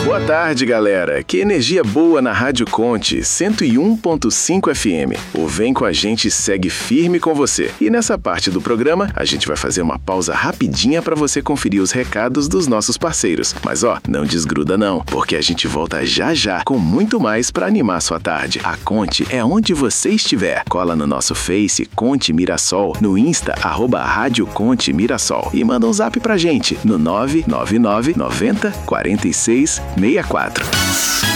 Boa tarde, galera. Que energia boa na Rádio Conte 101.5 FM. O Vem com a gente segue firme com você. E nessa parte do programa, a gente vai fazer uma pausa rapidinha para você conferir os recados dos nossos parceiros. Mas não desgruda não, porque a gente volta já já com muito mais para animar sua tarde. A Conte é onde você estiver. Cola no nosso Face Conte Mirassol, no Insta @Rádio Conte Mirassol e manda um zap pra gente no 999 90 46 64.